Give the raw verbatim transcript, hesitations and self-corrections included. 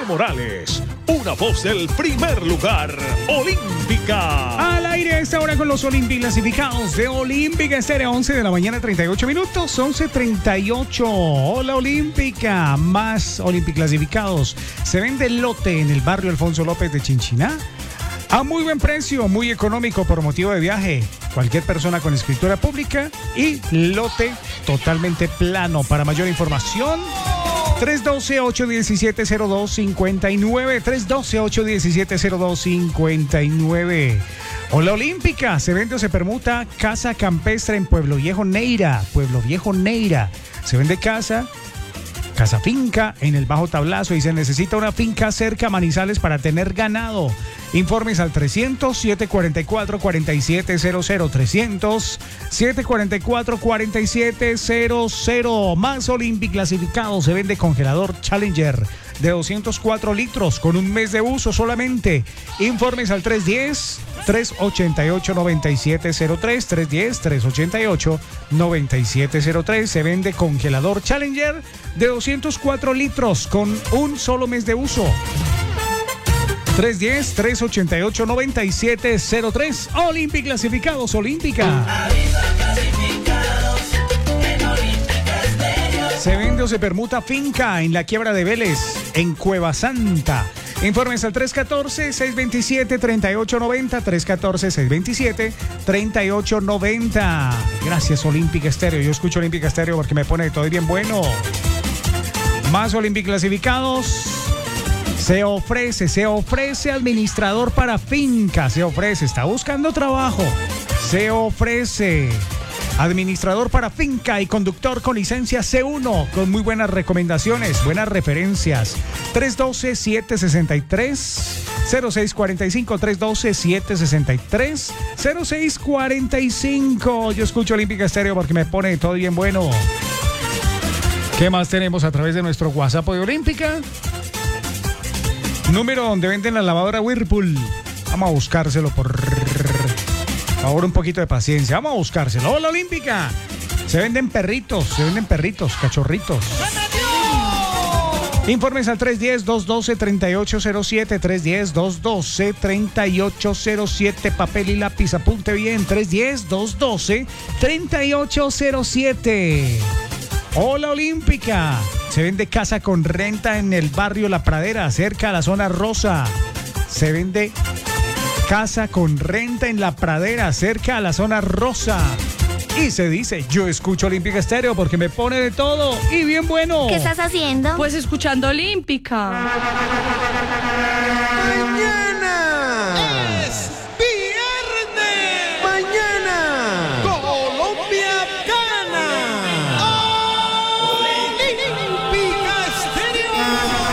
José Morales, una voz del primer lugar, Olímpica. Al aire a esta hora con los Olympic clasificados de Olímpica Estéreo, once de la mañana, treinta y ocho minutos, once treinta y ocho. Hola Olímpica, más Olympic clasificados. Se vende lote en el barrio Alfonso López de Chinchiná a muy buen precio, muy económico por motivo de viaje. Cualquier persona con escritura pública y lote totalmente plano. Para mayor información, tres uno dos, ocho uno siete, cero dos cinco nueve, tres uno dos, ocho uno siete, cero dos cinco nueve. Hola Olímpica, se vende o se permuta casa campestre en Pueblo Viejo Neira. Pueblo Viejo Neira. Se vende casa, casa finca en el Bajo Tablazo y se necesita una finca cerca a Manizales para tener ganado. Informes al trescientos, siete cuarenta y cuatro, cuarenta y siete cero cero, trescientos, siete cuarenta y cuatro, cuarenta y siete cero cero. Más Olympic clasificado. Se vende congelador Challenger de doscientos cuatro litros con un mes de uso solamente. Informes al trescientos diez, trescientos ochenta y ocho, noventa y siete cero tres, trescientos diez, trescientos ochenta y ocho, noventa y siete cero tres. Se vende congelador Challenger de doscientos cuatro litros con un solo mes de uso. tres uno cero, tres ochenta y ocho, noventa y siete cero tres. Olympic clasificados, Olímpica. Se vende o se permuta finca en la Quiebra de Vélez, en Cueva Santa. Informes al tres uno cuatro, seis dos siete, tres ocho nueve cero, tres uno cuatro, seis dos siete, tres ocho nueve cero. Gracias Olímpica Estéreo. Yo escucho Olímpica Estéreo porque me pone todo bien bueno. Más Olympic clasificados. Se ofrece, se ofrece administrador para finca, se ofrece, está buscando trabajo, se ofrece administrador para finca y conductor con licencia C uno, con muy buenas recomendaciones, buenas referencias. tres uno dos, siete seis tres, cero seis cuatro cinco, tres uno dos, siete seis tres, cero seis cuatro cinco. Yo escucho Olímpica Estéreo porque me pone todo bien bueno. ¿Qué más tenemos a través de nuestro WhatsApp de Olímpica? Número donde venden la lavadora Whirlpool. Vamos a buscárselo, por favor, un poquito de paciencia. Vamos a buscárselo. Hola Olímpica. Se venden perritos, se venden perritos, cachorritos. Informes al tres uno cero, dos uno dos, tres ocho cero siete, tres uno cero, dos uno dos, tres ocho cero siete. Papel y lápiz, apunte bien. tres uno cero, dos uno dos, tres ocho cero siete. Hola Olímpica. Se vende casa con renta en el barrio La Pradera, cerca a la zona rosa. Se vende casa con renta en La Pradera, cerca a la zona rosa. Y se dice, yo escucho Olímpica Estéreo porque me pone de todo y bien bueno. ¿Qué estás haciendo? Pues escuchando Olímpica.